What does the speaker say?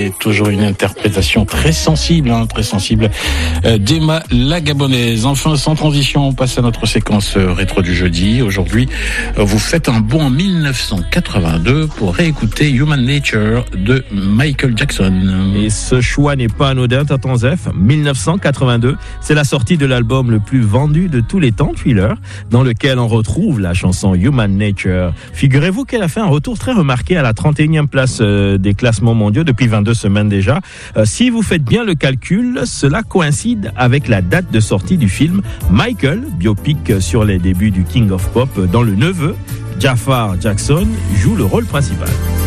Et toujours une interprétation très sensible d'Emma la Gabonaise. Enfin, sans transition, on passe à notre séquence rétro du jeudi. Aujourd'hui, vous faites un bond en 1982 pour réécouter Human Nature de Michael Jackson. Et ce choix n'est pas anodin, Tonton Zef. 1982, c'est la sortie de l'album le plus vendu de tous les temps, Thriller, dans lequel on retrouve la chanson Human Nature. Figurez-vous qu'elle a fait un retour très remarqué à la 31e place des classements mondiaux depuis 22 semaines déjà. Si vous faites bien le calcul, cela coïncide avec la date de sortie du film Michael, biopic sur les débuts du King of Pop, dont le neveu, Jafar Jackson, joue le rôle principal.